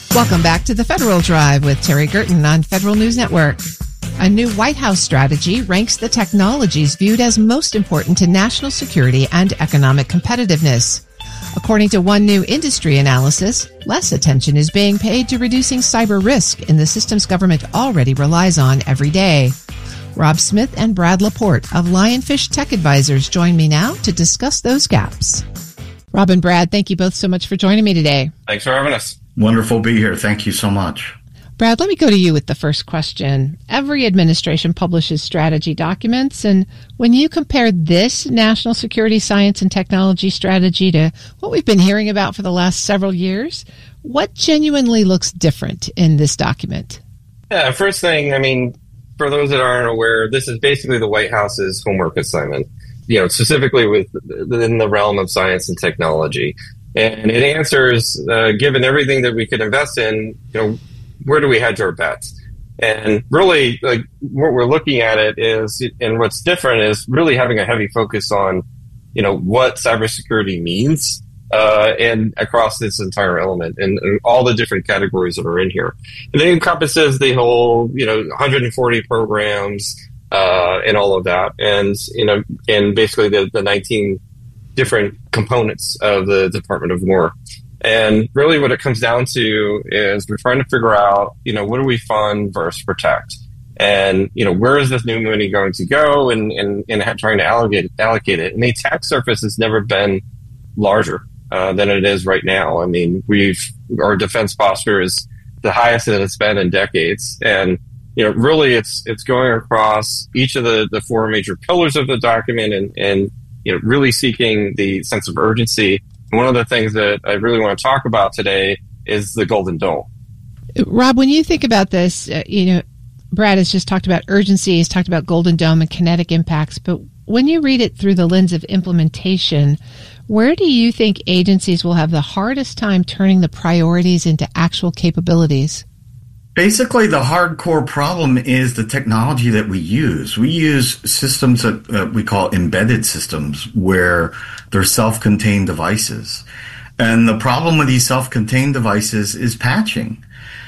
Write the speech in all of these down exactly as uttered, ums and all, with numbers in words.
Welcome back to the Federal Drive with Terry Gerton on Federal News Network. A new White House strategy ranks the technologies viewed as most important to national security and economic competitiveness. According to one new industry analysis, less attention is being paid to reducing cyber risk in the systems government already relies on every day. Rob Smith and Brad Laporte of Lionfish Tech Advisors join me now to discuss those gaps. Rob and Brad, thank you both so much for joining me today. Thanks for having us. Wonderful to be here. Thank you so much. Brad, let me go to you with the first question. Every administration publishes strategy documents, and when you compare this national security science and technology strategy to what we've been hearing about for the last several years, what genuinely looks different in this document? Yeah, first thing, I mean, for those that aren't aware, this is basically the White House's homework assignment, you know, specifically with in the realm of science and technology. And it answers, uh, given everything that we could invest in, you know, where do we hedge our bets? And really, like, what we're looking at it is, and what's different is really having a heavy focus on, you know, what cybersecurity means, uh, and across this entire element and, and all the different categories that are in here. And it encompasses the whole, you know, one hundred forty programs, uh, and all of that. And, you know, and basically the, the nineteen different components of the Department of War. And really what it comes down to is we're trying to figure out, you know, what do we fund versus protect? And, you know, where is this new money going to go, and, and, and trying to allocate, allocate it. And the attack surface has never been larger uh, than it is right now. I mean, we've, our defense posture is the highest that it's been in decades. And, you know, really it's, it's going across each of the, the four major pillars of the document and, and, you know, really seeking the sense of urgency. One of the things that I really want to talk about today is the Golden Dome. Rob, when you think about this, uh, you know, Brad has just talked about urgency, he's talked about Golden Dome and kinetic impacts, but when you read it through the lens of implementation, where do you think agencies will have the hardest time turning the priorities into actual capabilities? Basically, the hardcore problem is the technology that we use. We use systems that uh, we call embedded systems, where they're self-contained devices. And the problem with these self-contained devices is patching.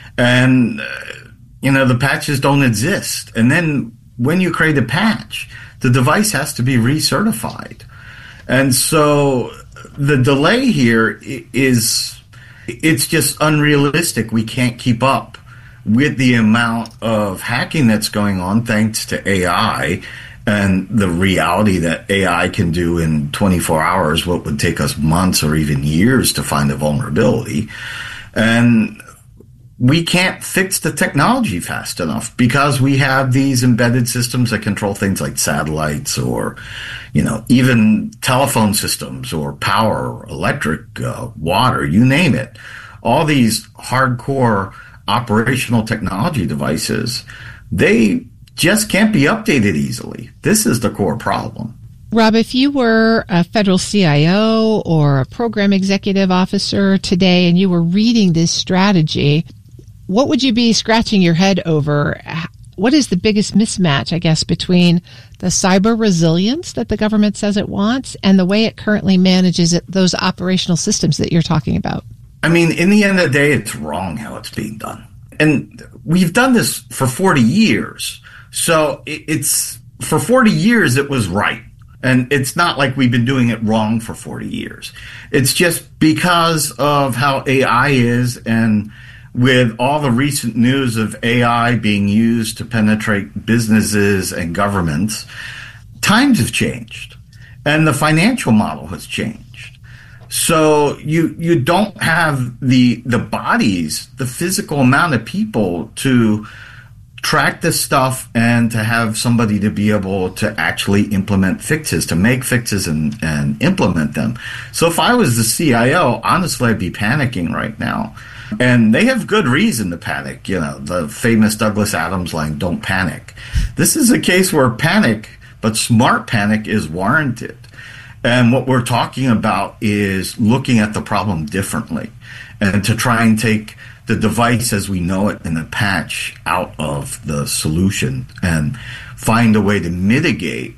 And, uh, you know, the patches don't exist. And then when you create a patch, the device has to be recertified. And so the delay here is, it's just unrealistic. We can't keep up with the amount of hacking that's going on thanks to A I and the reality that A I can do in twenty-four hours what would take us months or even years to find a vulnerability. And we can't fix the technology fast enough because we have these embedded systems that control things like satellites or, you know, even telephone systems or power, electric, uh, water, you name it. All these hardcore operational technology devices, they just can't be updated easily. This is the core problem. Rob, if you were a federal C I O or a program executive officer today and you were reading this strategy, what would you be scratching your head over? What is the biggest mismatch, I guess, between the cyber resilience that the government says it wants and the way it currently manages it, those operational systems that you're talking about? I mean, in the end of the day, it's wrong how it's being done. And we've done this for forty years. So it's, for forty years, it was right. And it's not like we've been doing it wrong for forty years. It's just because of how A I is, and with all the recent news of A I being used to penetrate businesses and governments, times have changed. And the financial model has changed. So you you don't have the the bodies, the physical amount of people to track this stuff and to have somebody to be able to actually implement fixes, to make fixes and, and implement them. So if I was the C I O, honestly, I'd be panicking right now. And they have good reason to panic. You know, the famous Douglas Adams line, don't panic. This is a case where panic, but smart panic, is warranted. And what we're talking about is looking at the problem differently and to try and take the device as we know it in the patch out of the solution and find a way to mitigate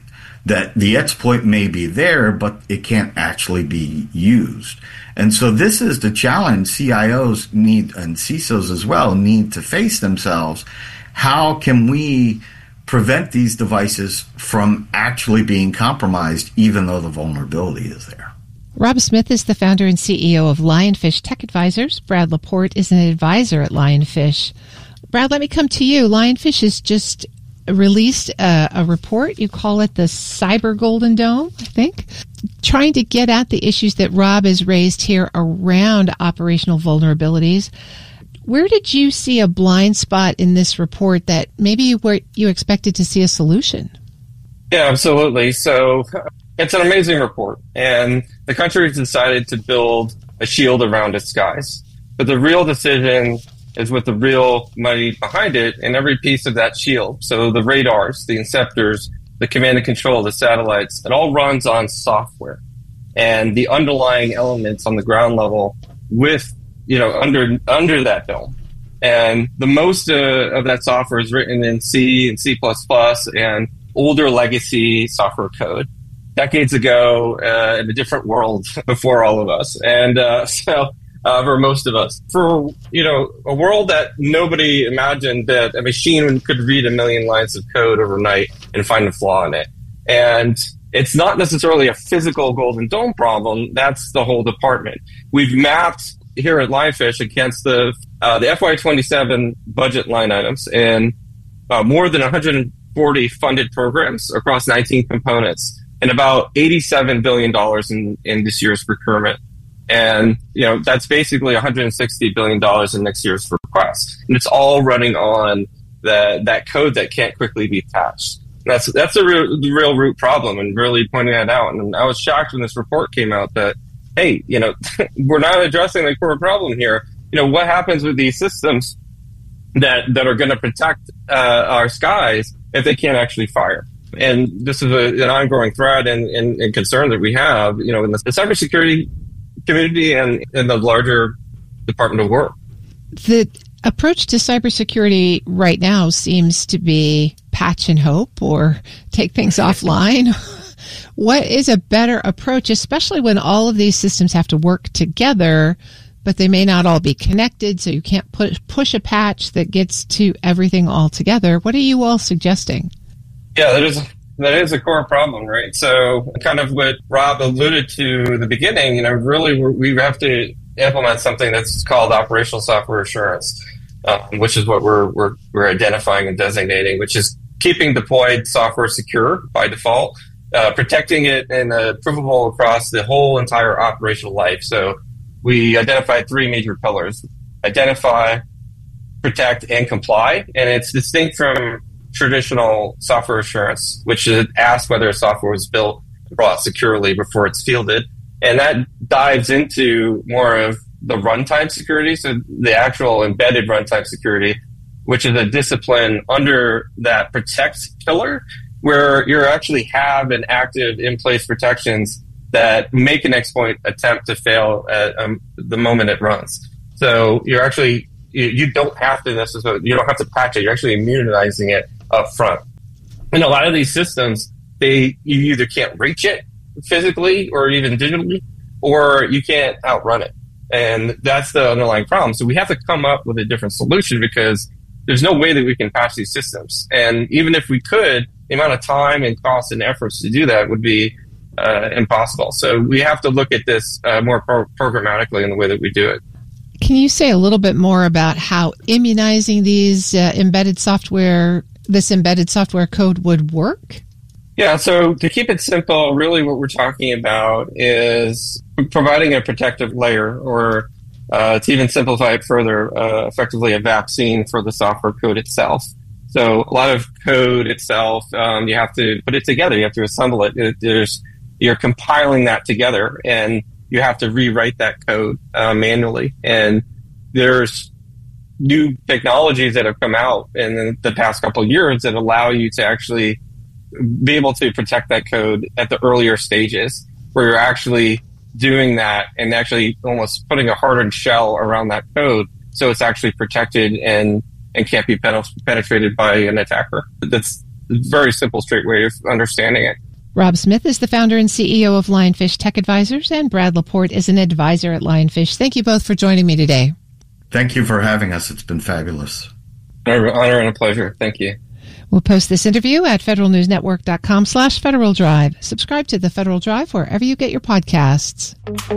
that the exploit may be there, but it can't actually be used. And so this is the challenge C I Os need, and C I S Os as well, need to face themselves. How can we prevent these devices from actually being compromised, even though the vulnerability is there? Rob Smith is the founder and C E O of Lionfish Tech Advisors. Brad Laporte is an advisor at Lionfish. Brad, let me come to you. Lionfish has just released a, a report. You call it the Cyber Golden Dome, I think, trying to get at the issues that Rob has raised here around operational vulnerabilities. Where did you see a blind spot in this report that maybe you were you expected to see a solution? Yeah, absolutely. So it's an amazing report, and the country has decided to build a shield around its skies. But the real decision is with the real money behind it and every piece of that shield. So the radars, the inceptors, the command and control, the satellites, it all runs on software. And the underlying elements on the ground level with, you know, under under that dome. And the most uh, of that software is written in C and C plus plus and older legacy software code. Decades ago, uh, in a different world before all of us. And uh, so... Uh, for most of us, for, you know, a world that nobody imagined that a machine could read a million lines of code overnight and find a flaw in it. And it's not necessarily a physical Golden Dome problem. That's the whole department. We've mapped here at Lionfish against the uh, the F Y twenty-seven budget line items and uh, more than one hundred forty funded programs across nineteen components and about eighty-seven billion dollars in, in this year's procurement. And, you know, that's basically one hundred sixty billion dollars in next year's request. And it's all running on the, that code that can't quickly be patched. And that's that's the real, the real root problem, and really pointing that out. And I was shocked when this report came out that, hey, you know, we're not addressing the core problem here. You know, what happens with these systems that, that are going to protect uh, our skies if they can't actually fire? And this is a, an ongoing threat and, and, and concern that we have, you know, in the, the cybersecurity community and in the larger Department of War. The approach to cybersecurity right now seems to be patch and hope or take things offline. What is a better approach, especially when all of these systems have to work together, but they may not all be connected, so you can't push, push a patch that gets to everything all together? What are you all suggesting? Yeah, that is That is a core problem, right? So kind of what Rob alluded to in the beginning, you know, really we have to implement something that's called operational software assurance, um, which is what we're, we're, we're identifying and designating, which is keeping deployed software secure by default, uh, protecting it and uh, provable across the whole entire operational life. So we identified three major pillars: identify, protect, and comply. And it's distinct from traditional software assurance, which is asks whether a software was built and brought securely before it's fielded. And that dives into more of the runtime security, so the actual embedded runtime security, which is a discipline under that protect pillar, where you actually have an active in-place protections that make an exploit attempt to fail at um, the moment it runs. So you're actually, you, you don't have to necessarily, you don't have to patch it, you're actually immunizing it up front. And a lot of these systems, they you either can't reach it physically or even digitally, or you can't outrun it. And that's the underlying problem. So we have to come up with a different solution, because there's no way that we can patch these systems. And even if we could, the amount of time and cost and efforts to do that would be uh, impossible. So we have to look at this uh, more pro- programmatically in the way that we do it. Can you say a little bit more about how immunizing these uh, embedded software, this embedded software code would work? Yeah, so to keep it simple, really what we're talking about is providing a protective layer, or uh, to even simplify it further, uh, effectively a vaccine for the software code itself. So a lot of code itself, um, you have to put it together, you have to assemble it. it there's, you're compiling that together, and you have to rewrite that code uh, manually. And there's new technologies that have come out in the past couple of years that allow you to actually be able to protect that code at the earlier stages, where you're actually doing that and actually almost putting a hardened shell around that code so it's actually protected and, and can't be penetrated by an attacker. That's a very simple, straight way of understanding it. Rob Smith is the founder and C E O of Lionfish Tech Advisors, and Brad Laporte is an advisor at Lionfish. Thank you both for joining me today. Thank you for having us. It's been fabulous. An honor and a pleasure. Thank you. We'll post this interview at federalnewsnetwork.com slash Federal Drive. Subscribe to the Federal Drive wherever you get your podcasts.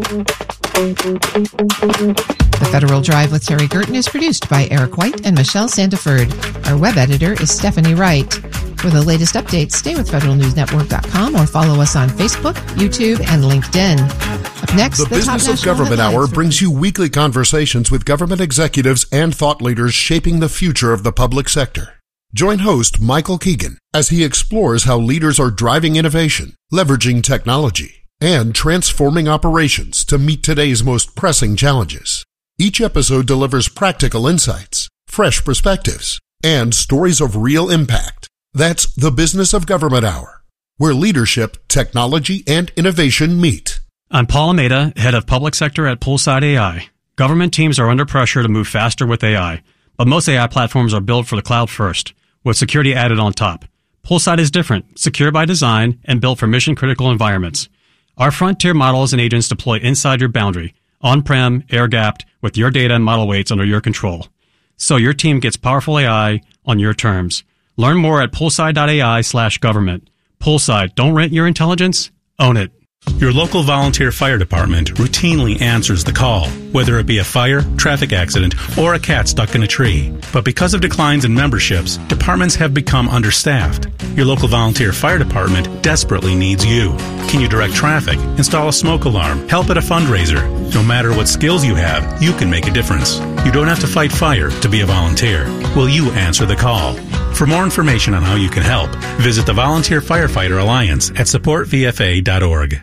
The Federal Drive with Terry Gerton is produced by Eric White and Michelle Sandiford. Our web editor is Stephanie Wright. For the latest updates, stay with federal news network dot com or follow us on Facebook, YouTube, and LinkedIn. Up next, the, the Business of Government Hour brings you weekly conversations with government executives and thought leaders shaping the future of the public sector. Join host Michael Keegan as he explores how leaders are driving innovation, leveraging technology, and transforming operations to meet today's most pressing challenges. Each episode delivers practical insights, fresh perspectives, and stories of real impact. That's the Business of Government Hour, where leadership, technology, and innovation meet. I'm Paul Almeida, head of public sector at Poolside A I. Government teams are under pressure to move faster with A I, but most A I platforms are built for the cloud first, with security added on top. Poolside is different, secure by design, and built for mission-critical environments. Our frontier models and agents deploy inside your boundary, on-prem, air-gapped, with your data and model weights under your control. So your team gets powerful A I on your terms. Learn more at poolside.ai slash government. Poolside, don't rent your intelligence, own it. Your local volunteer fire department routinely answers the call, whether it be a fire, traffic accident, or a cat stuck in a tree. But because of declines in memberships, departments have become understaffed. Your local volunteer fire department desperately needs you. Can you direct traffic, install a smoke alarm, help at a fundraiser? No matter what skills you have, you can make a difference. You don't have to fight fire to be a volunteer. Will you answer the call? For more information on how you can help, visit the Volunteer Firefighter Alliance at support v f a dot org.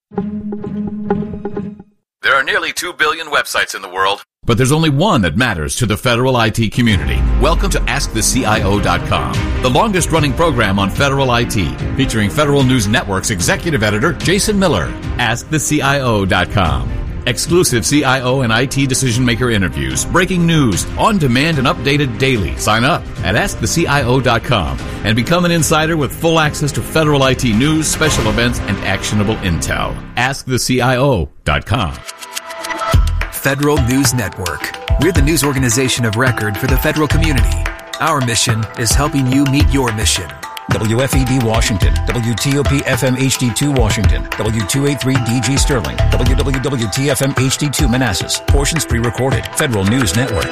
There are nearly two billion websites in the world, but there's only one that matters to the federal I T community. Welcome to ask the C I O dot com, the longest-running program on federal I T, featuring Federal News Network's executive editor, Jason Miller. ask the C I O dot com. Exclusive C I O and I T decision-maker interviews, breaking news, on-demand and updated daily. Sign up at ask the C I O dot com and become an insider with full access to federal I T news, special events, and actionable intel. ask the C I O dot com. Federal News Network. We're the news organization of record for the federal community. Our mission is helping you meet your mission. W F E D Washington, W T O P F M H D two Washington, W two eighty-three D G Sterling, W W W T F M H D two Manassas. Portions pre-recorded. Federal News Network.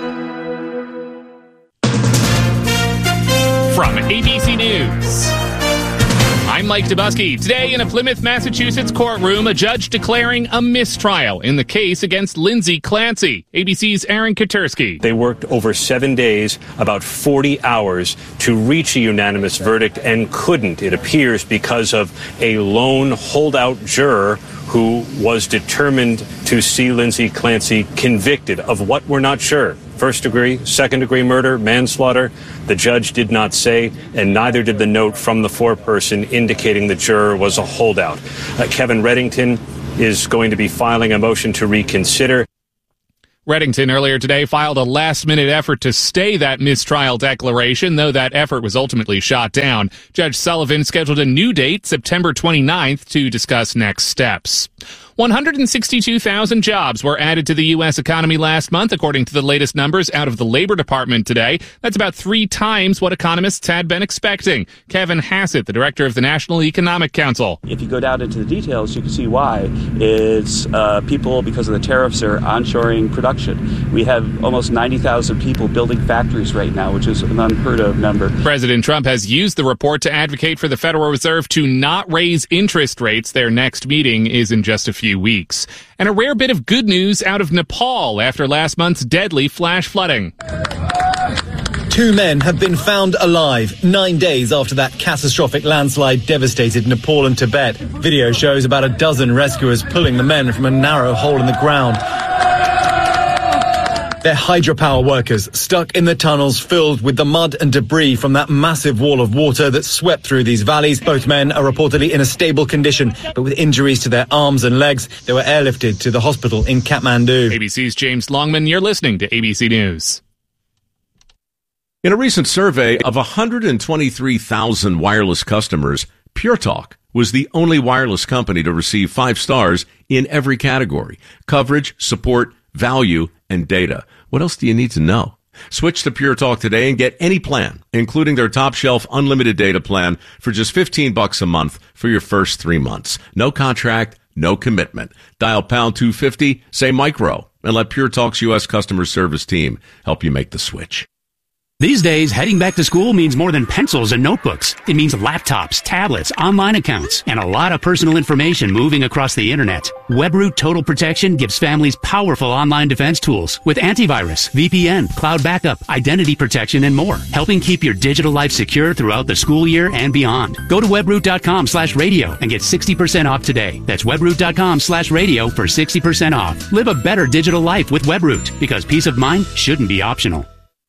From A B C News, I'm Mike Dubusky. Today in a Plymouth, Massachusetts courtroom, a judge declaring a mistrial in the case against Lindsay Clancy. A B C's Aaron Katersky. They worked over seven days, about forty hours, to reach a unanimous verdict and couldn't, it appears, because of a lone holdout juror who was determined to see Lindsay Clancy convicted of what we're not sure. First degree, second degree murder, manslaughter. The judge did not say, and neither did the note from the foreperson indicating the juror was a holdout. Uh, Kevin Reddington is going to be filing a motion to reconsider. Reddington earlier today filed a last-minute effort to stay that mistrial declaration, though that effort was ultimately shot down. Judge Sullivan scheduled a new date, September twenty-ninth, to discuss next steps. one hundred sixty-two thousand jobs were added to the U S economy last month, according to the latest numbers out of the Labor Department today. That's about three times what economists had been expecting. Kevin Hassett, the director of the National Economic Council. If you go down into the details, you can see why. It's uh, people, because of the tariffs, are onshoring production. We have almost ninety thousand people building factories right now, which is an unheard of number. President Trump has used the report to advocate for the Federal Reserve to not raise interest rates. Their next meeting is in just a few weeks. And a rare bit of good news out of Nepal after last month's deadly flash flooding. Two men have been found alive nine days after that catastrophic landslide devastated Nepal and Tibet. Video shows about a dozen rescuers pulling the men from a narrow hole in the ground. They're hydropower workers stuck in the tunnels filled with the mud and debris from that massive wall of water that swept through these valleys. Both men are reportedly in a stable condition, but with injuries to their arms and legs. They were airlifted to the hospital in Kathmandu. A B C's James Longman, you're listening to A B C News. In a recent survey of one hundred twenty-three thousand wireless customers, Pure Talk was the only wireless company to receive five stars in every category: coverage, support, value, and data. What else do you need to know? Switch to Pure Talk today and get any plan, including their top shelf unlimited data plan, for just fifteen bucks a month for your first three months. No contract, no commitment. Dial pound two fifty, say micro, and let Pure Talk's U S customer service team help you make the switch. These days, heading back to school means more than pencils and notebooks. It means laptops, tablets, online accounts, and a lot of personal information moving across the internet. WebRoot Total Protection gives families powerful online defense tools with antivirus, V P N, cloud backup, identity protection, and more, helping keep your digital life secure throughout the school year and beyond. Go to webroot.com slash radio and get sixty percent off today. That's webroot.com slash radio for sixty percent off. Live a better digital life with WebRoot, because peace of mind shouldn't be optional.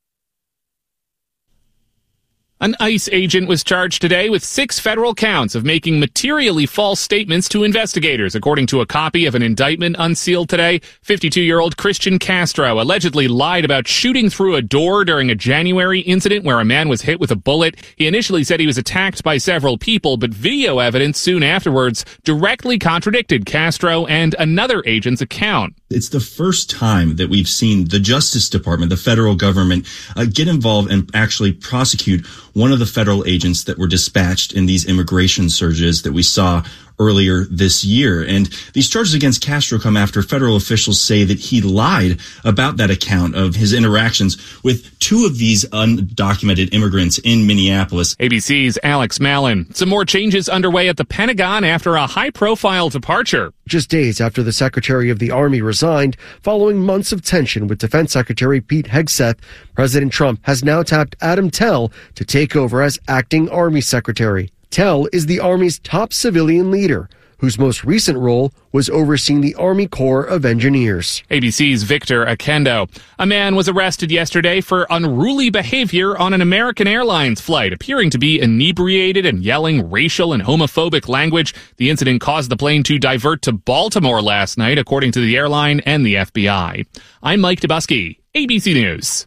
An ICE agent was charged today with six federal counts of making materially false statements to investigators, according to a copy of an indictment unsealed today. fifty-two-year-old Christian Castro allegedly lied about shooting through a door during a January incident where a man was hit with a bullet. He initially said he was attacked by several people, but video evidence soon afterwards directly contradicted Castro and another agent's account. It's the first time that we've seen the Justice Department, the federal government, uh, get involved and actually prosecute one of the federal agents that were dispatched in these immigration surges that we saw earlier this year. And these charges against Castro come after federal officials say that he lied about that account of his interactions with two of these undocumented immigrants in Minneapolis. A B C's Alex Mallon. Some more changes underway at the Pentagon after a high-profile departure. Just days after the Secretary of the Army resigned, following months of tension with Defense Secretary Pete Hegseth, President Trump has now tapped Adam Tell to take over as acting Army Secretary. Tell is the Army's top civilian leader, whose most recent role was overseeing the Army Corps of Engineers. A B C's Victor Akendo. A man was arrested yesterday for unruly behavior on an American Airlines flight, appearing to be inebriated and yelling racial and homophobic language. The incident caused the plane to divert to Baltimore last night, according to the airline and the F B I. I'm Mike Dubusky, A B C News.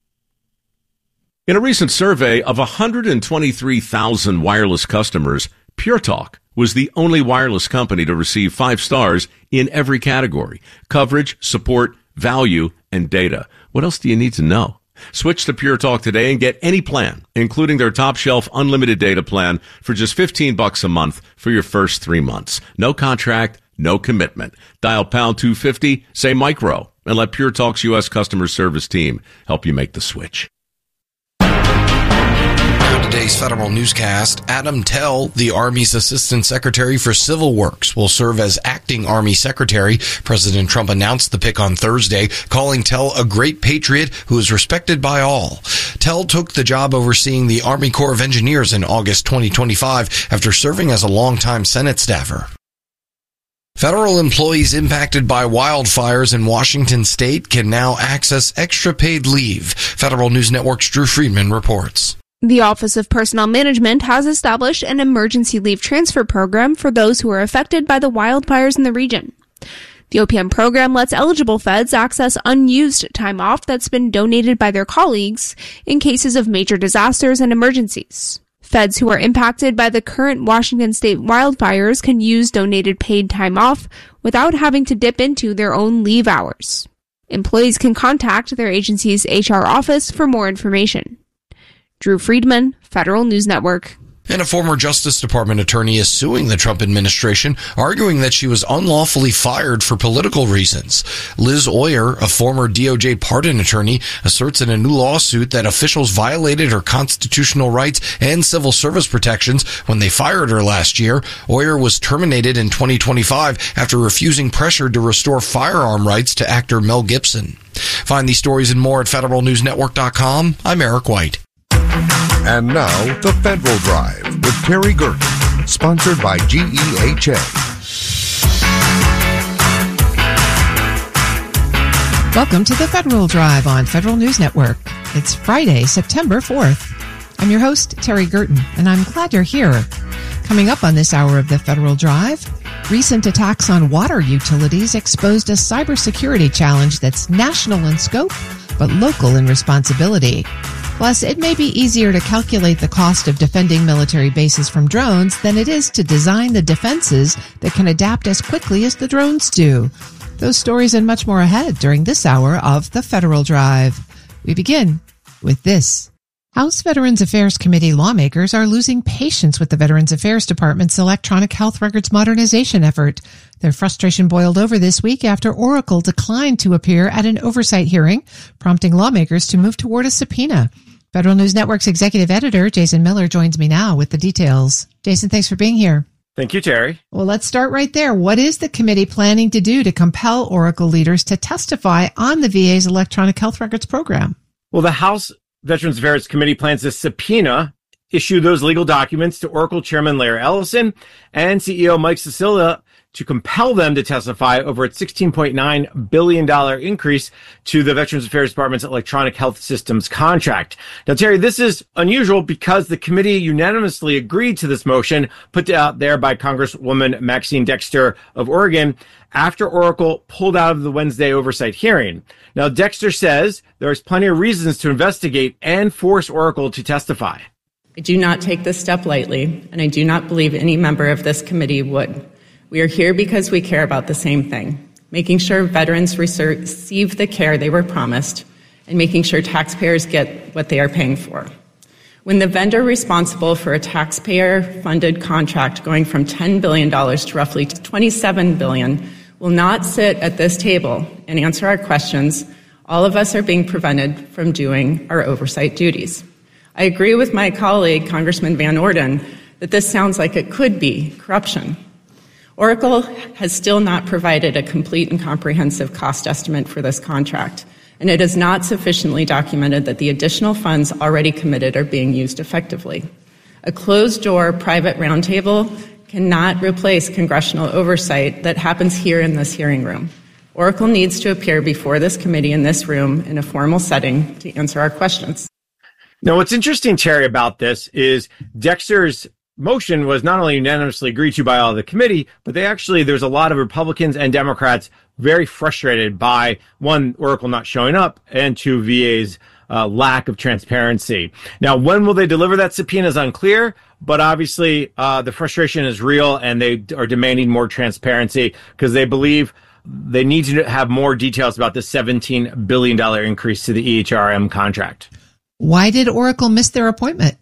In a recent survey of one hundred twenty-three thousand wireless customers, Pure Talk was the only wireless company to receive five stars in every category: coverage, support, value, and data. What else do you need to know? Switch to Pure Talk today and get any plan, including their top shelf unlimited data plan, for just fifteen bucks a month for your first three months. No contract, no commitment. Dial pound two fifty, say micro, and let Pure Talk's U S customer service team help you make the switch. Today's federal newscast, Adam Tell, the Army's Assistant Secretary for Civil Works, will serve as acting Army Secretary. President Trump announced the pick on Thursday, calling Tell a great patriot who is respected by all. Tell took the job overseeing the Army Corps of Engineers in August twenty twenty-five after serving as a longtime Senate staffer. Federal employees impacted by wildfires in Washington state can now access extra paid leave. Federal News Network's Drew Friedman reports. The Office of Personnel Management has established an emergency leave transfer program for those who are affected by the wildfires in the region. The O P M program lets eligible feds access unused time off that's been donated by their colleagues in cases of major disasters and emergencies. Feds who are impacted by the current Washington state wildfires can use donated paid time off without having to dip into their own leave hours. Employees can contact their agency's H R office for more information. Drew Friedman, Federal News Network. And a former Justice Department attorney is suing the Trump administration, arguing that she was unlawfully fired for political reasons. Liz Oyer, a former D O J pardon attorney, asserts in a new lawsuit that officials violated her constitutional rights and civil service protections when they fired her last year. Oyer was terminated in twenty twenty-five after refusing pressure to restore firearm rights to actor Mel Gibson. Find these stories and more at federal news network dot com. I'm Eric White. And now, The Federal Drive with Terry Gerken, sponsored by G E H A. Welcome to The Federal Drive on Federal News Network. It's Friday, September fourth. I'm your host, Terry Gerken, and I'm glad you're here. Coming up on this hour of The Federal Drive, recent attacks on water utilities exposed a cybersecurity challenge that's national in scope, but local in responsibility. Plus, it may be easier to calculate the cost of defending military bases from drones than it is to design the defenses that can adapt as quickly as the drones do. Those stories and much more ahead during this hour of The Federal Drive. We begin with this. House Veterans Affairs Committee lawmakers are losing patience with the Veterans Affairs Department's electronic health records modernization effort. Their frustration boiled over this week after Oracle declined to appear at an oversight hearing, prompting lawmakers to move toward a subpoena. Federal News Network's executive editor, Jason Miller, joins me now with the details. Jason, thanks for being here. Thank you, Terry. Well, let's start right there. What is the committee planning to do to compel Oracle leaders to testify on the V A's electronic health records program? Well, the House Veterans Affairs Committee plans to subpoena, issue those legal documents to Oracle Chairman Larry Ellison and C E O Mike Sicilia to compel them to testify over its sixteen point nine billion dollars increase to the Veterans Affairs Department's electronic health systems contract. Now, Terry, this is unusual because the committee unanimously agreed to this motion put out there by Congresswoman Maxine Dexter of Oregon after Oracle pulled out of the Wednesday oversight hearing. Now, Dexter says there's plenty of reasons to investigate and force Oracle to testify. I do not take this step lightly, and I do not believe any member of this committee would. We are here because we care about the same thing, making sure veterans receive the care they were promised and making sure taxpayers get what they are paying for. When the vendor responsible for a taxpayer-funded contract going from ten billion dollars to roughly twenty-seven billion dollars will not sit at this table and answer our questions, all of us are being prevented from doing our oversight duties. I agree with my colleague, Congressman Van Orden, that this sounds like it could be corruption. Oracle has still not provided a complete and comprehensive cost estimate for this contract, and it is not sufficiently documented that the additional funds already committed are being used effectively. A closed-door private roundtable cannot replace congressional oversight that happens here in this hearing room. Oracle needs to appear before this committee in this room in a formal setting to answer our questions. Now, what's interesting, Terry, about this is Dexter's motion was not only unanimously agreed to by all of the committee, but they actually, there's a lot of Republicans and Democrats very frustrated by, one, Oracle not showing up, and two, V A's uh, lack of transparency. Now, when will they deliver that subpoena is unclear, but obviously uh, the frustration is real, and they are demanding more transparency because they believe they need to have more details about the seventeen billion dollars increase to the E H R M contract. Why did Oracle miss their appointment?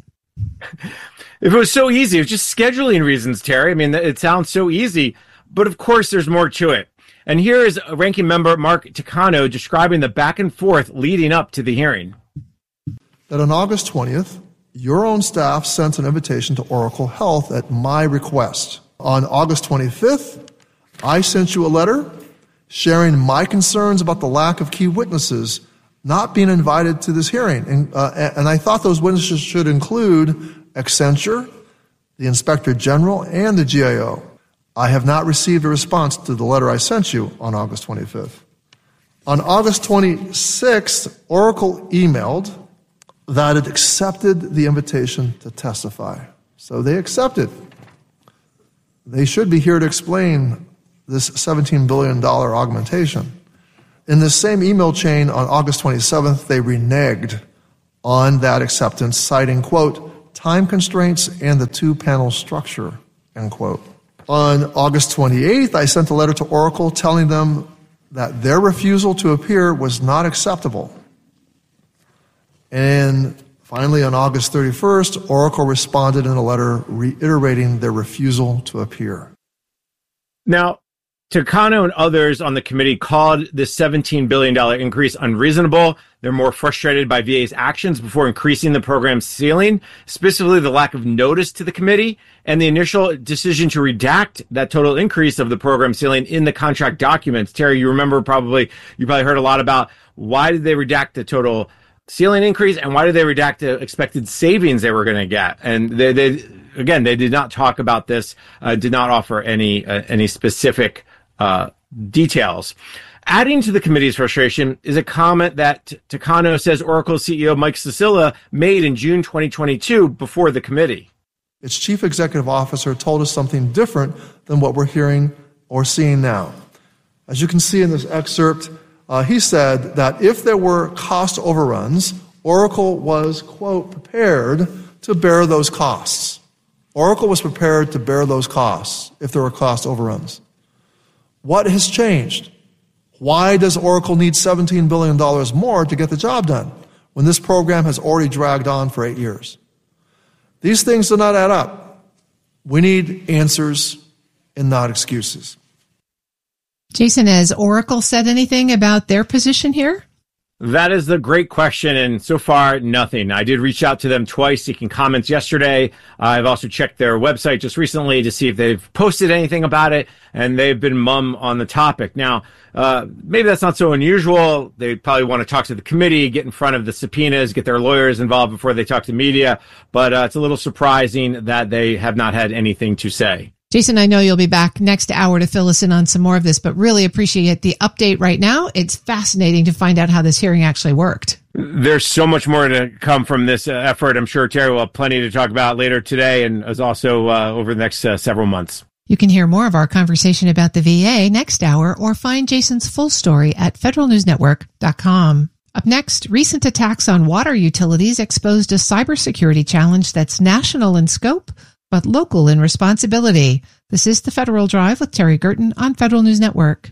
If it was so easy, it was just scheduling reasons, Terry. I mean, it sounds so easy, but of course there's more to it. And here is Ranking Member Mark Takano describing the back and forth leading up to the hearing. That on August twentieth, your own staff sent an invitation to Oracle Health at my request. On August twenty-fifth, I sent you a letter sharing my concerns about the lack of key witnesses not being invited to this hearing. And, uh, and I thought those witnesses should include Accenture, the Inspector General, and the G A O. I have not received a response to the letter I sent you on August twenty-fifth. On August twenty-sixth, Oracle emailed that it accepted the invitation to testify. So they accepted. They should be here to explain this seventeen billion dollars augmentation. In the same email chain on August twenty-seventh, they reneged on that acceptance, citing, quote, time constraints and the two-panel structure, end quote. On August twenty-eighth, I sent a letter to Oracle telling them that their refusal to appear was not acceptable. And finally, on August thirty-first, Oracle responded in a letter reiterating their refusal to appear. Now, Takano and others on the committee called this seventeen billion dollars increase unreasonable. They're more frustrated by V A's actions before increasing the program's ceiling, specifically the lack of notice to the committee and the initial decision to redact that total increase of the program ceiling in the contract documents. Terry, you remember probably, you probably heard a lot about why did they redact the total ceiling increase and why did they redact the expected savings they were going to get? And they, they, again, they did not talk about this, uh, did not offer any, uh, any specific Uh, details. Adding to the committee's frustration is a comment that Takano says Oracle C E O Mike Sicilia made in June twenty twenty-two before the committee. Its chief executive officer told us something different than what we're hearing or seeing now. As you can see in this excerpt, uh, he said that if there were cost overruns Oracle was, quote, prepared to bear those costs. Oracle was prepared to bear those costs if there were cost overruns. What has changed? Why does Oracle need seventeen billion dollars more to get the job done when this program has already dragged on for eight years? These things do not add up. We need answers and not excuses. Jason, has Oracle said anything about their position here? That is the great question, and so far, nothing. I did reach out to them twice seeking comments yesterday. Uh, I've also checked their website just recently to see if they've posted anything about it, and they've been mum on the topic. Now, uh, maybe that's not so unusual. They probably want to talk to the committee, get in front of the subpoenas, get their lawyers involved before they talk to media, but uh, it's a little surprising that they have not had anything to say. Jason, I know you'll be back next hour to fill us in on some more of this, but really appreciate the update right now. It's fascinating to find out how this hearing actually worked. There's so much more to come from this uh, effort. I'm sure Terry will have plenty to talk about later today and as also uh, over the next uh, several months. You can hear more of our conversation about the V A next hour or find Jason's full story at federal news network dot com. Up next, recent attacks on water utilities exposed a cybersecurity challenge that's national in scope, but local in responsibility. This is the Federal Drive with Terry Gerton on Federal News Network.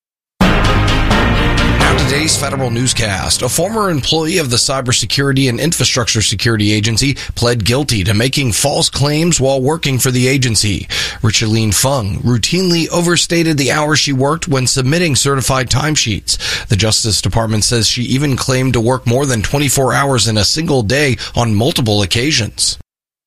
Now today's Federal Newscast. A former employee of the Cybersecurity and Infrastructure Security Agency pled guilty to making false claims while working for the agency. Richaline Fung routinely overstated the hours she worked when submitting certified timesheets. The Justice Department says she even claimed to work more than twenty-four hours in a single day on multiple occasions.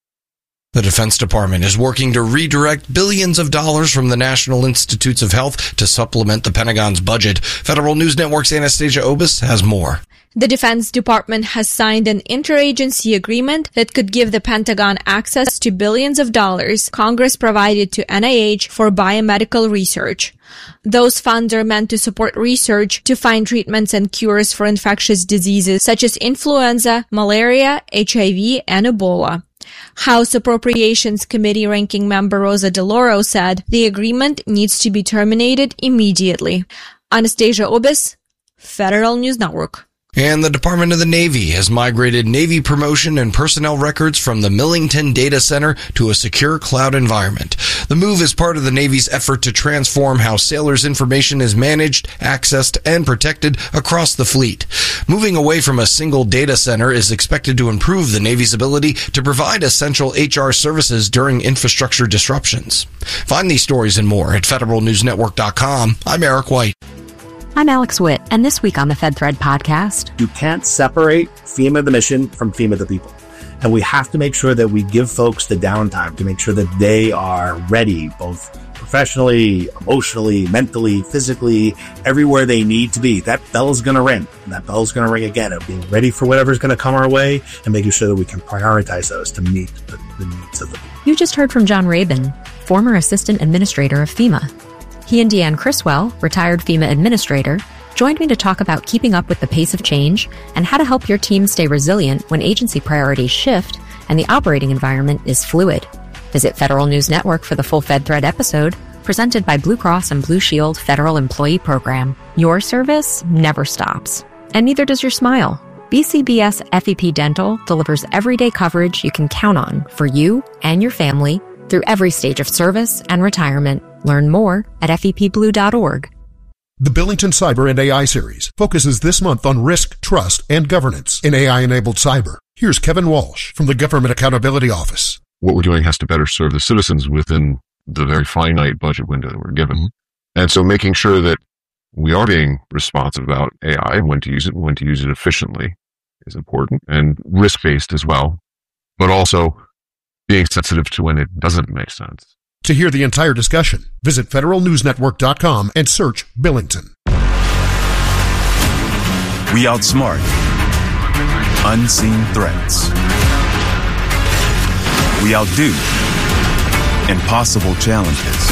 The Defense Department is working to redirect billions of dollars from the National Institutes of Health to supplement the Pentagon's budget. Federal News Network's Anastasia Obis has more. The Defense Department has signed an interagency agreement that could give the Pentagon access to billions of dollars Congress provided to N I H for biomedical research. Those funds are meant to support research to find treatments and cures for infectious diseases such as influenza, malaria, H I V, and Ebola. House Appropriations Committee ranking member Rosa DeLauro said the agreement needs to be terminated immediately. Anastasia Obis, Federal News Network. And the Department of the Navy has migrated Navy promotion and personnel records from the Millington Data Center to a secure cloud environment. The move is part of the Navy's effort to transform how sailors' information is managed, accessed, and protected across the fleet. Moving away from a single data center is expected to improve the Navy's ability to provide essential H R services during infrastructure disruptions. Find these stories and more at federal news network dot com. I'm Eric White. I'm Alex Witt, and this week on the FedThread podcast, you can't separate FEMA the mission from FEMA the people. And we have to make sure that we give folks the downtime to make sure that they are ready, both professionally, emotionally, mentally, physically, everywhere they need to be. That bell is going to ring, and that bell is going to ring again of being ready for whatever's going to come our way and making sure that we can prioritize those to meet the, the needs of the people. You just heard from John Rabin, former assistant administrator of FEMA. He and Deanne Criswell, retired FEMA administrator, joined me to talk about keeping up with the pace of change and how to help your team stay resilient when agency priorities shift and the operating environment is fluid. Visit Federal News Network for the full FedThread episode, presented by Blue Cross and Blue Shield Federal Employee Program. Your service never stops. And neither does your smile. B C B S F E P Dental delivers everyday coverage you can count on for you and your family through every stage of service and retirement. Learn more at F E P blue dot org. The Billington Cyber and A I series focuses this month on risk, trust, and governance in A I-enabled cyber. Here's Kevin Walsh from the Government Accountability Office. What we're doing has to better serve the citizens within the very finite budget window that we're given. And so making sure that we are being responsive about A I and when to use it and when to use it efficiently is important, and risk-based as well, but also being sensitive to when it doesn't make sense. To hear the entire discussion, visit federal news network dot com and search Billington. We outsmart unseen threats. We outdo impossible challenges.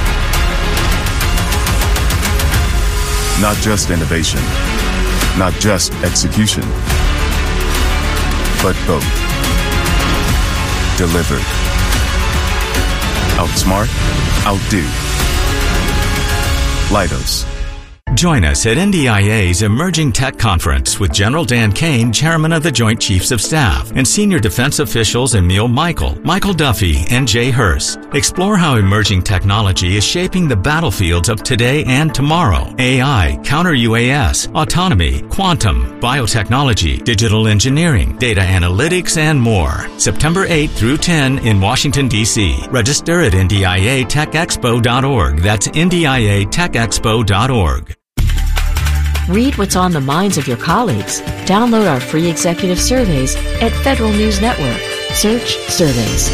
Not just innovation, not just execution, but both. Delivered. Outsmart, outdo. Leidos. Join us at N D I A's Emerging Tech Conference with General Dan Kane, Chairman of the Joint Chiefs of Staff, and senior defense officials Emil Michael, Michael Duffy, and Jay Hurst. Explore how emerging technology is shaping the battlefields of today and tomorrow. A I, counter-U A S, autonomy, quantum, biotechnology, digital engineering, data analytics, and more. September eighth through tenth in Washington, D C. Register at N D I A tech expo dot org. That's N D I A tech expo dot org. Read what's on the minds of your colleagues. Download our free executive surveys at Federal News Network. Search Surveys.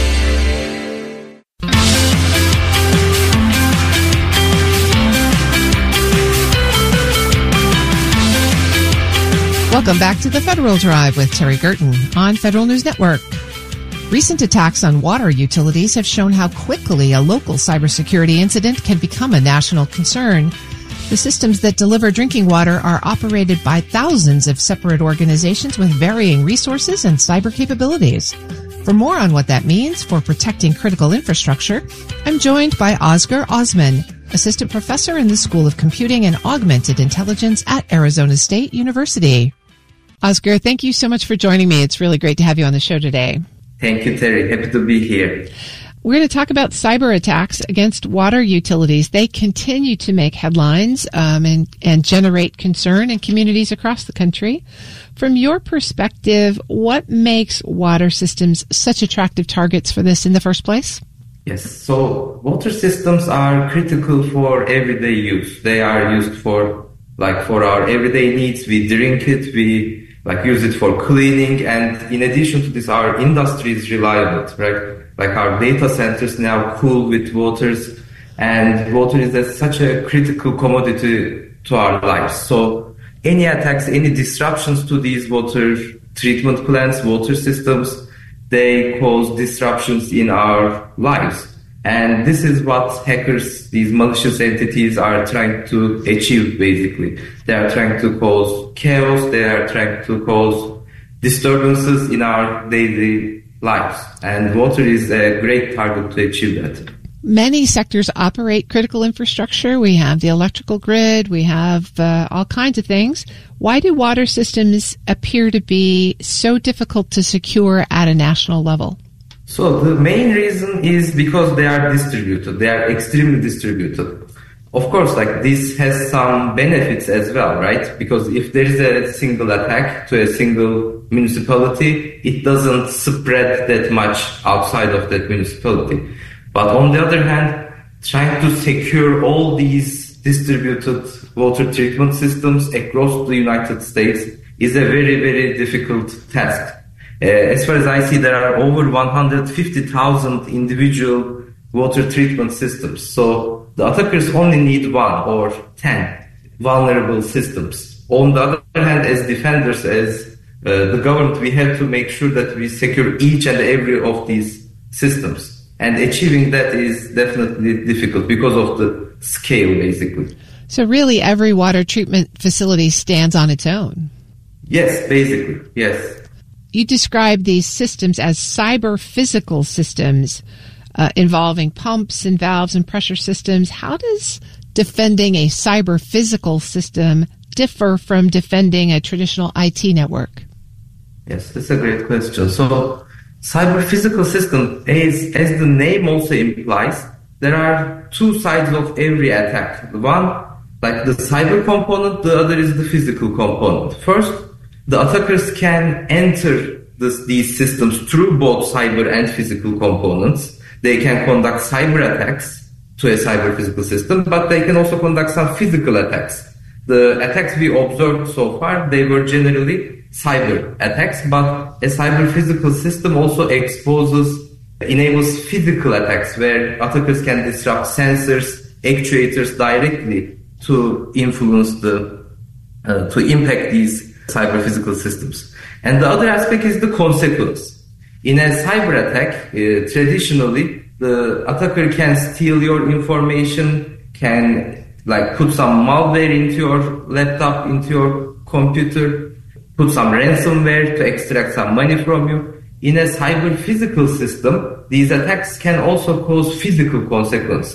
Welcome back to the Federal Drive with Terry Gerton on Federal News Network. Recent attacks on water utilities have shown how quickly a local cybersecurity incident can become a national concern. The systems that deliver drinking water are operated by thousands of separate organizations with varying resources and cyber capabilities. For more on what that means for protecting critical infrastructure, I'm joined by Oscar Osman, Assistant Professor in the School of Computing and Augmented Intelligence at Arizona State University. Oscar, thank you so much for joining me. It's really great to have you on the show today. Thank you, Terry. Happy to be here. We're going to talk about cyber attacks against water utilities. They continue to make headlines um, and, and generate concern in communities across the country. From your perspective, what makes water systems such attractive targets for this in the first place? Yes, so water systems are critical for everyday use. They are used for, like, for our everyday needs. We drink it, we like use it for cleaning, and in addition to this, our industry is reliable, right? Like our data centers now cool with waters, and water is a, such a critical commodity to our lives. So any attacks, any disruptions to these water treatment plants, water systems, they cause disruptions in our lives. And this is what hackers, these malicious entities, are trying to achieve, basically. They are trying to cause chaos, they are trying to cause disturbances in our daily lives. And water is a great target to achieve that. Many sectors operate critical infrastructure. We have the electrical grid, we have uh, all kinds of things. Why do water systems appear to be so difficult to secure at a national level? So the main reason is because they are distributed. They are extremely distributed. Of course, like this has some benefits as well, right? Because if there is a single attack to a single municipality, it doesn't spread that much outside of that municipality. But on the other hand, trying to secure all these distributed water treatment systems across the United States is a very, very difficult task. Uh, as far as I see, there are over one hundred fifty thousand individual water treatment systems. So the attackers only need one or ten vulnerable systems. On the other hand, as defenders, as uh, the government, we have to make sure that we secure each and every of these systems. And achieving that is definitely difficult because of the scale, basically. So really, every water treatment facility stands on its own? Yes, basically, yes. You describe these systems as cyber-physical systems uh, involving pumps and valves and pressure systems. How does defending a cyber-physical system differ from defending a traditional I T network? Yes, that's a great question. So, cyber-physical system, as, as the name also implies, there are two sides of every attack. One, like the cyber component, the other is the physical component. First, the attackers can enter this, these systems through both cyber and physical components. They can conduct cyber attacks to a cyber-physical system, but they can also conduct some physical attacks. The attacks we observed so far, they were generally cyber attacks, but a cyber-physical system also exposes, enables physical attacks where attackers can disrupt sensors, actuators directly to influence the, uh, to impact these cyber-physical systems. And the other aspect is the consequence. In a cyber attack, uh, traditionally, the attacker can steal your information, can like put some malware into your laptop, into your computer, put some ransomware to extract some money from you. In a cyber-physical system, these attacks can also cause physical consequences.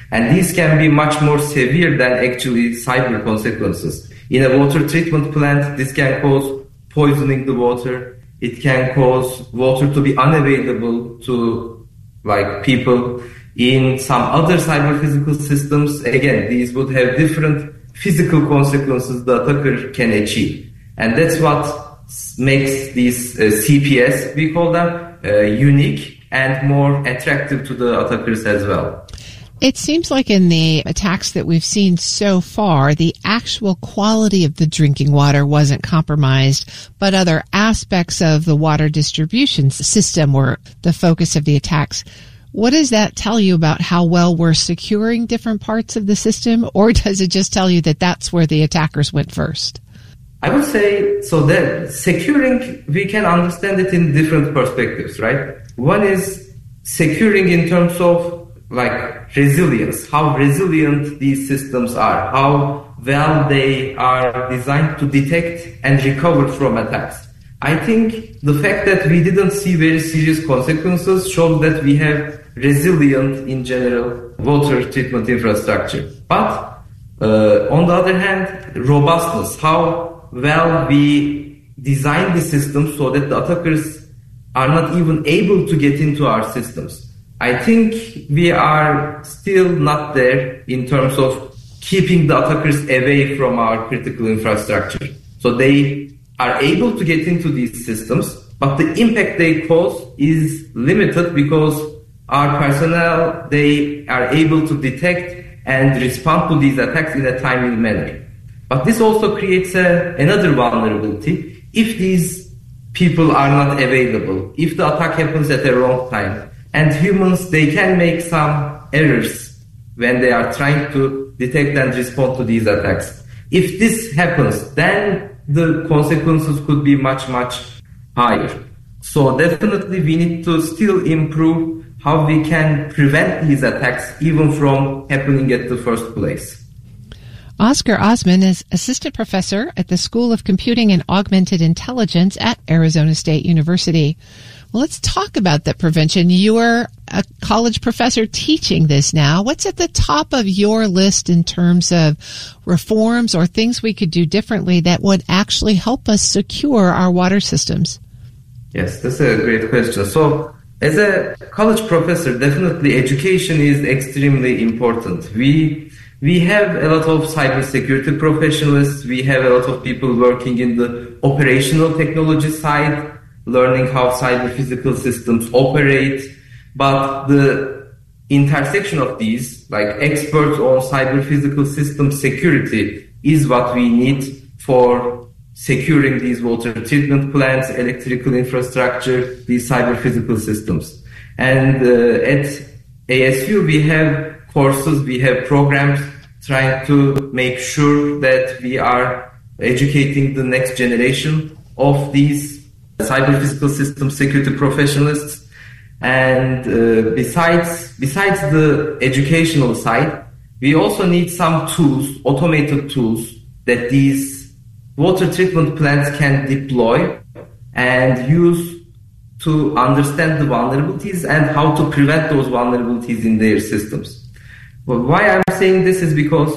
And these can be much more severe than actually cyber consequences. In a water treatment plant, this can cause poisoning the water. It can cause water to be unavailable to like people. In some other cyber physical systems, again, these would have different physical consequences the attacker can achieve. And that's what makes these uh, C P S, we call them, uh, unique and more attractive to the attackers as well. It seems like in the attacks that we've seen so far, the actual quality of the drinking water wasn't compromised, but other aspects of the water distribution system were the focus of the attacks. What does that tell you about how well we're securing different parts of the system, or does it just tell you that that's where the attackers went first? I would say, so that securing, we can understand it in different perspectives, right? One is securing in terms of like resilience, how resilient these systems are, how well they are designed to detect and recover from attacks. I think the fact that we didn't see very serious consequences shows that we have resilient, in general, water treatment infrastructure. But uh, on the other hand, robustness, how well we design the system so that the attackers are not even able to get into our systems. I think we are still not there in terms of keeping the attackers away from our critical infrastructure. So they are able to get into these systems, but the impact they cause is limited because our personnel, they are able to detect and respond to these attacks in a timely manner. But this also creates a, another vulnerability. If these people are not available, if the attack happens at the wrong time, and humans, they can make some errors when they are trying to detect and respond to these attacks. If this happens, then the consequences could be much, much higher. So definitely we need to still improve how we can prevent these attacks even from happening at the first place. Oscar Osman is assistant professor at the School of Computing and Augmented Intelligence at Arizona State University. Well, let's talk about that prevention. You are a college professor teaching this now. What's at the top of your list in terms of reforms or things we could do differently that would actually help us secure our water systems? Yes, that's a great question. So, as a college professor, definitely education is extremely important. We we have a lot of cybersecurity professionals. We have a lot of people working in the operational technology side, learning how cyber physical systems operate. But the intersection of these, like experts on cyber physical system security, is what we need for securing these water treatment plants, electrical infrastructure, these cyber physical systems. And uh, at A S U, we have courses, we have programs trying to make sure that we are educating the next generation of these cyber physical system security professionals. And uh, besides, besides the educational side, we also need some tools, automated tools, that these water treatment plants can deploy and use to understand the vulnerabilities and how to prevent those vulnerabilities in their systems. But why I'm saying this is because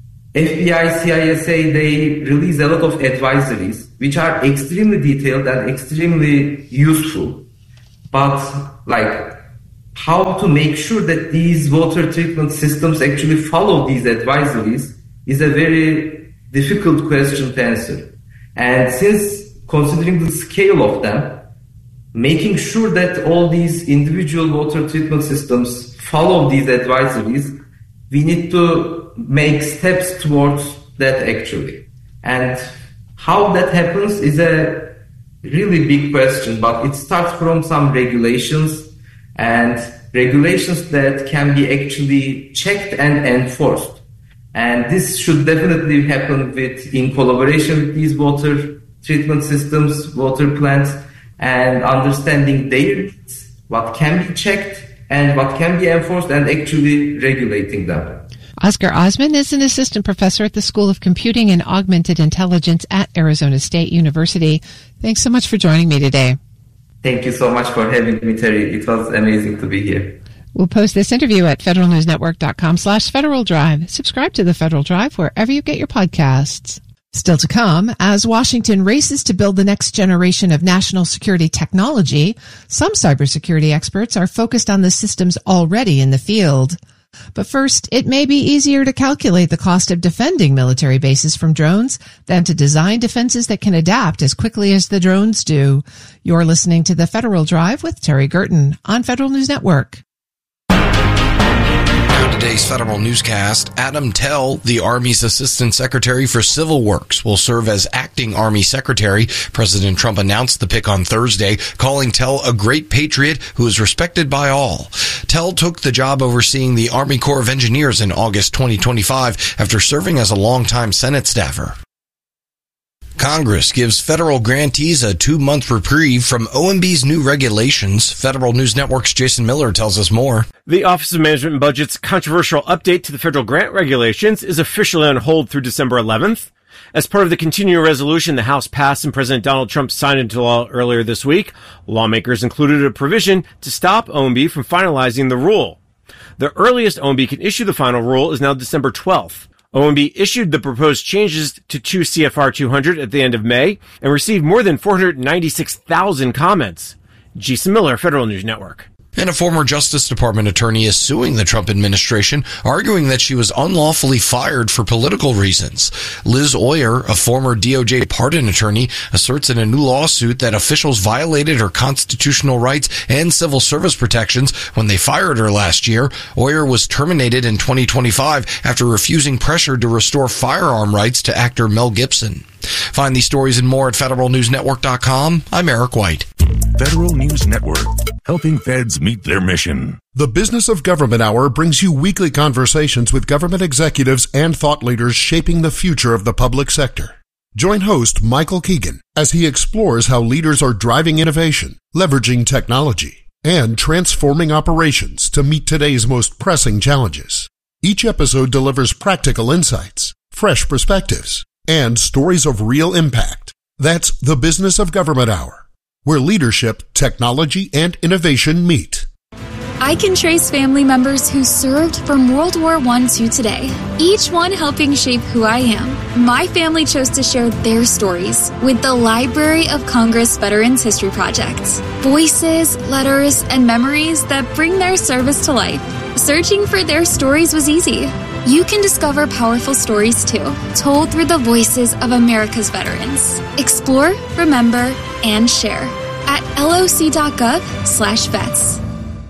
F B I, C I S A, they release a lot of advisories which are extremely detailed and extremely useful. But like how to make sure that these water treatment systems actually follow these advisories is a very difficult question to answer. And since considering the scale of them, making sure that all these individual water treatment systems follow these advisories, we need to make steps towards that actually. And how that happens is a really big question, but it starts from some regulations and regulations that can be actually checked and enforced. And this should definitely happen with, in collaboration with these water treatment systems, water plants, and understanding their needs, what can be checked and what can be enforced, and actually regulating them. Oscar Osman is an assistant professor at the School of Computing and Augmented Intelligence at Arizona State University. Thanks so much for joining me today. Thank you so much for having me, Terry. It was amazing to be here. We'll post this interview at federalnewsnetwork.com slash Federal Drive. Subscribe to the Federal Drive wherever you get your podcasts. Still to come, as Washington races to build the next generation of national security technology, some cybersecurity experts are focused on the systems already in the field. But first, it may be easier to calculate the cost of defending military bases from drones than to design defenses that can adapt as quickly as the drones do. You're listening to the Federal Drive with Terry Gerton on Federal News Network. Now today's Federal Newscast, Adam Tell, the Army's Assistant Secretary for Civil Works, will serve as acting Army Secretary. President Trump announced the pick on Thursday, calling Tell a great patriot who is respected by all. Tell took the job overseeing the Army Corps of Engineers in August twenty twenty-five after serving as a longtime Senate staffer. Congress gives federal grantees a two-month reprieve from O M B's new regulations. Federal News Network's Jason Miller tells us more. The Office of Management and Budget's controversial update to the federal grant regulations is officially on hold through December eleventh. As part of the continuing resolution the House passed and President Donald Trump signed into law earlier this week, lawmakers included a provision to stop O M B from finalizing the rule. The earliest O M B can issue the final rule is now December twelfth. O M B issued the proposed changes to two C F R two hundred at the end of May and received more than four hundred ninety-six thousand comments. Jason Miller, Federal News Network. And a former Justice Department attorney is suing the Trump administration, arguing that she was unlawfully fired for political reasons. Liz Oyer, a former D O J pardon attorney, asserts in a new lawsuit that officials violated her constitutional rights and civil service protections when they fired her last year. Oyer was terminated in twenty twenty-five after refusing pressure to restore firearm rights to actor Mel Gibson. Find these stories and more at federal news network dot com. I'm Eric White. Federal News Network, helping feds meet their mission. The Business of Government Hour brings you weekly conversations with government executives and thought leaders shaping the future of the public sector. Join host Michael Keegan as he explores how leaders are driving innovation, leveraging technology, and transforming operations to meet today's most pressing challenges. Each episode delivers practical insights, fresh perspectives, and stories of real impact. That's the Business of Government Hour, where leadership, technology, and innovation meet. I can trace family members who served from World War One to today, each one helping shape who I am. My family chose to share their stories with the Library of Congress Veterans History Project. Voices, letters, and memories that bring their service to life. Searching for their stories was easy. You can discover powerful stories too, told through the voices of America's veterans. Explore, remember, and share at loc.gov slash vets.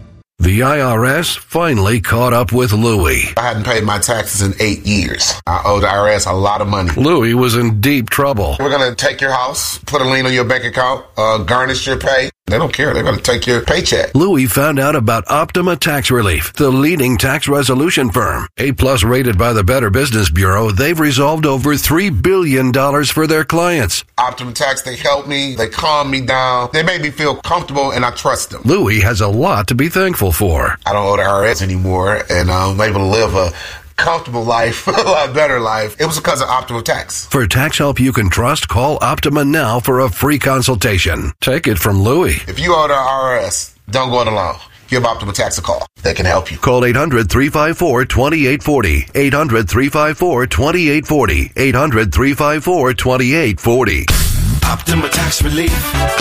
The I R S finally caught up with Louie. I hadn't paid my taxes in eight years. I owe the I R S a lot of money. Louie was in deep trouble. We're going to take your house, put a lien on your bank account, uh, garnish your pay. They don't care. They're going to take your paycheck. Louie found out about Optima Tax Relief, the leading tax resolution firm. A-plus rated by the Better Business Bureau, they've resolved over three billion dollars for their clients. Optima Tax, they help me. They calm me down. They make me feel comfortable, and I trust them. Louie has a lot to be thankful for. I don't owe the I R S anymore, and I'm able to live a comfortable life, a lot better life. It was because of Optima Tax. For tax help you can trust, call Optima now for a free consultation. Take it from Louie. If you owe the I R S, don't go it alone. Give Optima Tax a call. They can help you. Call eight hundred, three five four, two eight four zero. eight hundred, three five four, two eight four zero. eight hundred, three five four, two eight four zero. Optima Tax Relief.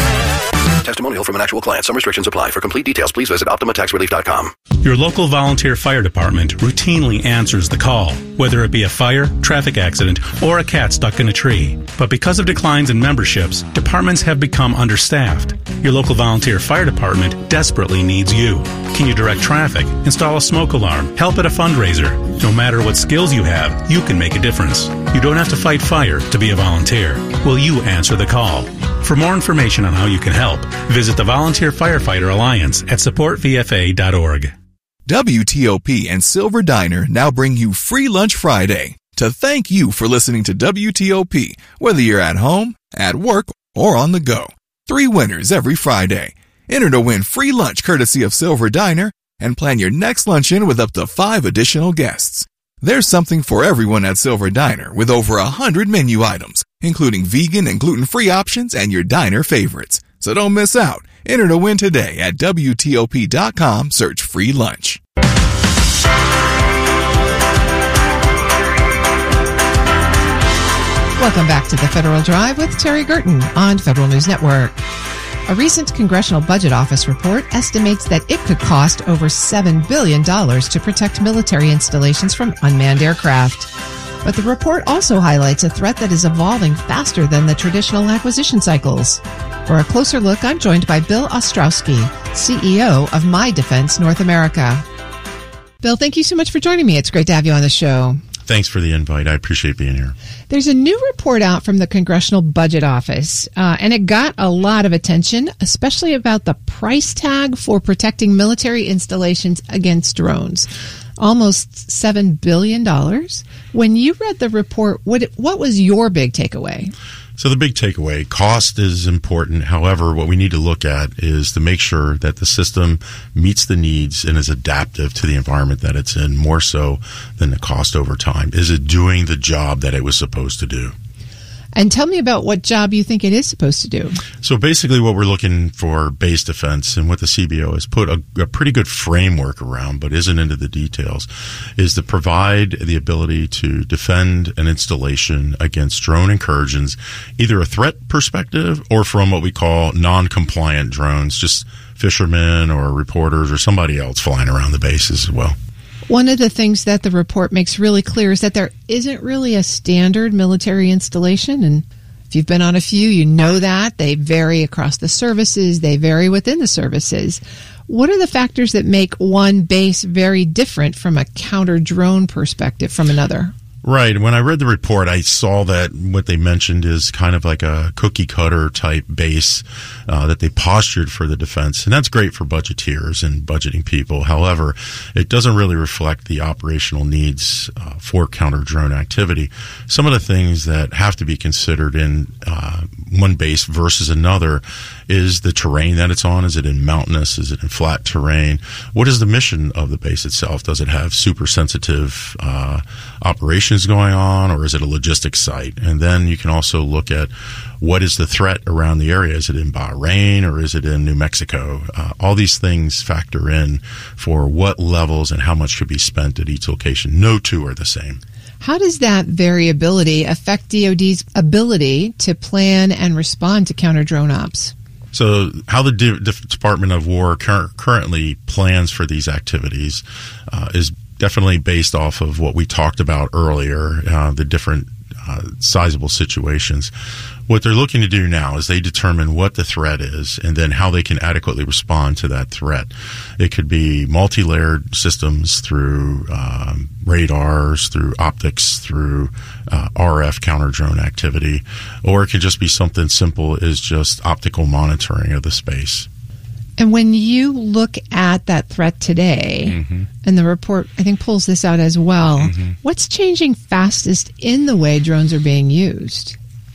Testimonial from an actual client. Some restrictions apply. For complete details, please visit optima tax relief dot com. Your local volunteer fire department routinely answers the call, whether it be a fire, traffic accident, or a cat stuck in a tree. But because of declines in memberships, departments have become understaffed. Your local volunteer fire department desperately needs you. Can you direct traffic, install a smoke alarm, help at a fundraiser? No matter what skills you have, you can make a difference. You don't have to fight fire to be a volunteer. Will you answer the call? For more information on how you can help, visit the Volunteer Firefighter Alliance at support v f a dot org. W T O P and Silver Diner now bring you Free Lunch Friday to thank you for listening to W T O P, whether you're at home, at work, or on the go. Three winners every Friday. Enter to win free lunch courtesy of Silver Diner and plan your next luncheon with up to five additional guests. There's something for everyone at Silver Diner with over a hundred menu items, including vegan and gluten-free options and your diner favorites. So don't miss out. Enter to win today at W T O P dot com. Search free lunch. Welcome back to the Federal Drive with Terry Gerton on Federal News Network. A recent Congressional Budget Office report estimates that it could cost over seven billion dollars to protect military installations from unmanned aircraft. But the report also highlights a threat that is evolving faster than the traditional acquisition cycles. For a closer look, I'm joined by Bill Ostrowski, C E O of My Defense North America. Bill, thank you so much for joining me. It's great to have you on the show. Thanks for the invite. I appreciate being here. There's a new report out from the Congressional Budget Office, uh, and it got a lot of attention, especially about the price tag for protecting military installations against drones. Almost seven billion dollars. When you read the report, what what was your big takeaway? So the big takeaway, cost is important. However, what we need to look at is to make sure that the system meets the needs and is adaptive to the environment that it's in, more so than the cost over time. Is it doing the job that it was supposed to do? And tell me about what job you think it is supposed to do. So basically what we're looking for base defense, and what the C B O has put a, a pretty good framework around, but isn't into the details, is to provide the ability to defend an installation against drone incursions, either a threat perspective or from what we call non-compliant drones, just fishermen or reporters or somebody else flying around the bases as well. One of the things that the report makes really clear is that there isn't really a standard military installation. And if you've been on a few, you know that. They vary across the services. They vary within the services. What are the factors that make one base very different from a counter-drone perspective from another? Right. When I read the report, I saw that what they mentioned is kind of like a cookie cutter type base uh, that they postured for the defense. And that's great for budgeteers and budgeting people. However, it doesn't really reflect the operational needs uh, for counter drone activity. Some of the things that have to be considered in uh, one base versus another is the terrain that it's on. Is it in mountainous? Is it in flat terrain? What is the mission of the base itself? Does it have super sensitive uh, operations going on, or is it a logistics site? And then you can also look at what is the threat around the area. Is it in Bahrain or is it in New Mexico? Uh, all these things factor in for what levels and how much should be spent at each location. No two are the same. How does that variability affect D O D's ability to plan and respond to counter-drone ops? So how the D- Department of War cur- currently plans for these activities uh, is definitely based off of what we talked about earlier, uh, the different uh, sizable situations. What they're looking to do now is they determine what the threat is and then how they can adequately respond to that threat. It could be multi-layered systems through um, radars, through optics, through uh, R F counter-drone activity, or it could just be something simple as just optical monitoring of the space. And when you look at that threat today, mm-hmm. and the report, I think, pulls this out as well, mm-hmm. what's changing fastest in the way drones are being used?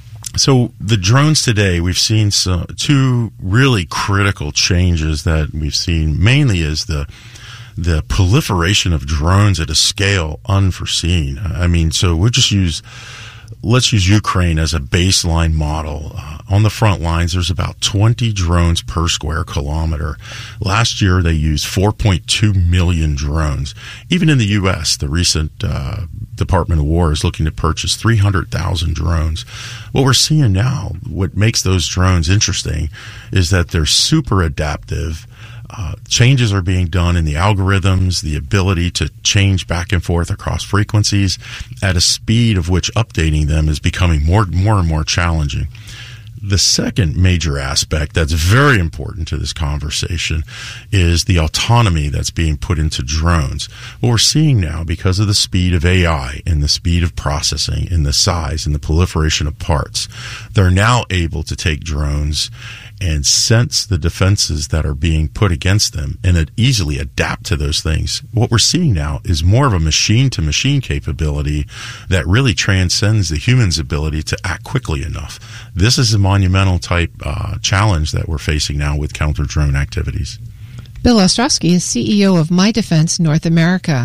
So the drones today, we've seen some, two really critical changes that we've seen. Mainly is the the proliferation of drones at a scale unforeseen. I mean, so we'll just use... Let's use Ukraine as a baseline model. Uh, on the front lines, there's about twenty drones per square kilometer. Last year, they used four point two million drones. Even in the U S, the recent uh, Department of War is looking to purchase three hundred thousand drones. What we're seeing now, what makes those drones interesting, is that they're super adaptive. Uh, changes are being done in the algorithms, the ability to change back and forth across frequencies at a speed of which updating them is becoming more, more and more challenging. The second major aspect that's very important to this conversation is the autonomy that's being put into drones. What we're seeing now, because of the speed of A I and the speed of processing and the size and the proliferation of parts, they're now able to take drones and sense the defenses that are being put against them and easily adapt to those things. What we're seeing now is more of a machine-to-machine capability that really transcends the human's ability to act quickly enough. This is a monumental type uh, challenge that we're facing now with counter-drone activities. Bill Ostrowski is C E O of My Defense North America.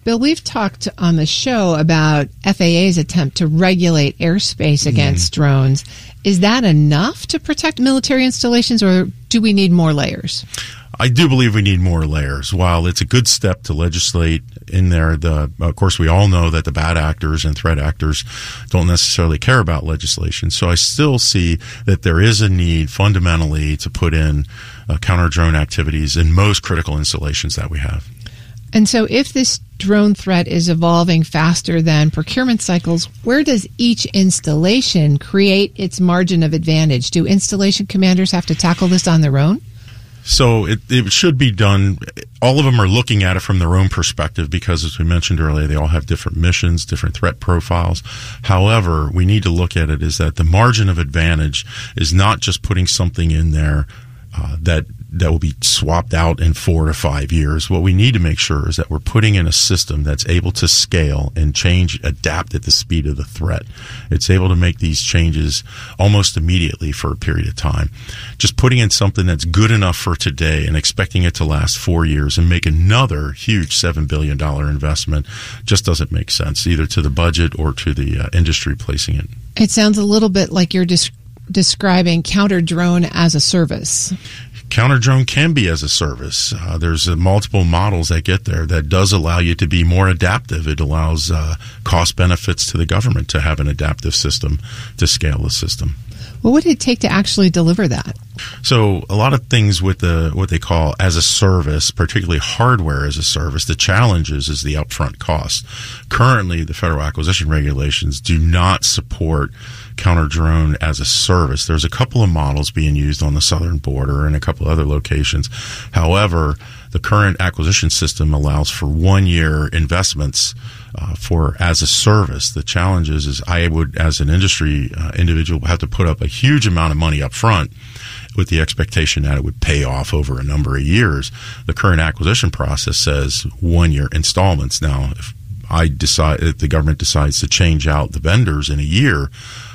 Bill, we've talked on the show about F A A's attempt to regulate airspace against mm. drones. Is that enough to protect military installations, or do we need more layers? I do believe we need more layers. While it's a good step to legislate in there, the of course we all know that the bad actors and threat actors don't necessarily care about legislation. So I still see that there is a need fundamentally to put in uh, counter-drone activities in most critical installations that we have. And so if this drone threat is evolving faster than procurement cycles, where does each installation create its margin of advantage? Do installation commanders have to tackle this on their own? So it, it should be done. All of them are looking at it from their own perspective because, as we mentioned earlier, they all have different missions, different threat profiles. However, we need to look at it as that the margin of advantage is not just putting something in there uh, that that will be swapped out in four to five years. What we need to make sure is that we're putting in a system that's able to scale and change, adapt at the speed of the threat. It's able to make these changes almost immediately for a period of time. Just putting in something that's good enough for today and expecting it to last four years and make another huge seven billion dollars investment just doesn't make sense, either to the budget or to the uh, industry placing it. It sounds a little bit like you're des- describing counter-drone as a service. Counter-drone can be as a service. Uh, there's uh, multiple models that get there that does allow you to be more adaptive. It allows uh, cost benefits to the government to have an adaptive system to scale the system. What would it take to actually deliver that? So a lot of things with the what they call as a service, particularly hardware as a service, the challenge is, is the upfront cost. Currently, the federal acquisition regulations do not support counter-drone as a service. There's a couple of models being used on the southern border and a couple of other locations. However, the current acquisition system allows for one-year investments uh, for as a service. The challenge is, is I would, as an industry uh, individual, have to put up a huge amount of money up front with the expectation that it would pay off over a number of years. The current acquisition process says one-year installments. Now, if I decide, if the government decides to change out the vendors in a year,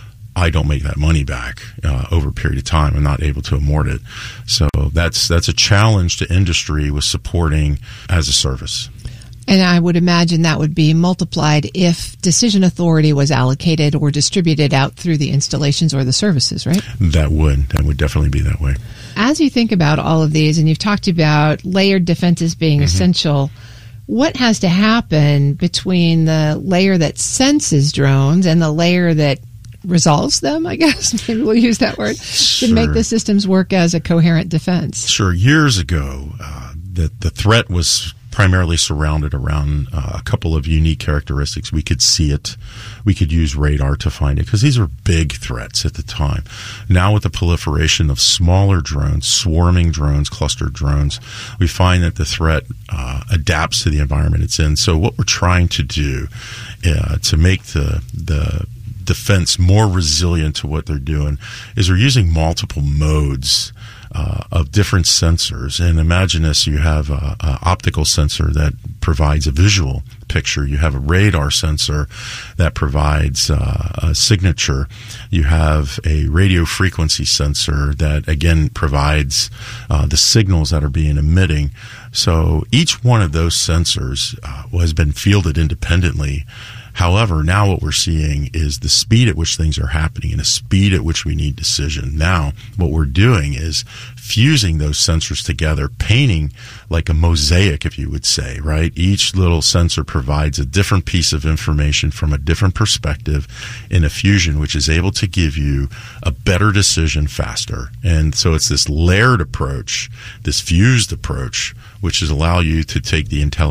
I don't make that money back uh, over a period of time. I'm not able to amort it. So that's that's a challenge to industry with supporting as a service. And I would imagine that would be multiplied if decision authority was allocated or distributed out through the installations or the services, right? That would. That would definitely be that way. As you think about all of these, and you've talked about layered defenses being mm-hmm. essential, what has to happen between the layer that senses drones and the layer that resolves them, I guess, maybe we'll use that word, sure. to make the systems work as a coherent defense? Sure. Years ago, uh, the, the threat was primarily surrounded around uh, a couple of unique characteristics. We could see it. We could use radar to find it because these were big threats at the time. Now with the proliferation of smaller drones, swarming drones, clustered drones, we find that the threat uh, adapts to the environment it's in. So what we're trying to do uh, to make the the defense more resilient to what they're doing is they're using multiple modes uh, of different sensors. And imagine this, you have a, a optical sensor that provides a visual picture. You have a radar sensor that provides uh, a signature. You have a radio frequency sensor that, again, provides uh, the signals that are being emitting. So each one of those sensors uh, has been fielded independently. However, now what we're seeing is the speed at which things are happening and the speed at which we need decision. Now, what we're doing is fusing those sensors together, painting like a mosaic, if you would say, right? Each little sensor provides a different piece of information from a different perspective in a fusion, which is able to give you a better decision faster. And so it's this layered approach, this fused approach, which is allow you to take the intelligence